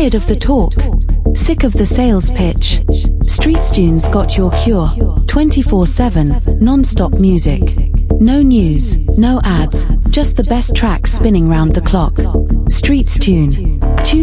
Tired of the talk? Sick of the sales pitch? Streetstunes got your cure. 24/7, non-stop music. No news, no ads, just the best tracks spinning round the clock. Streetstune.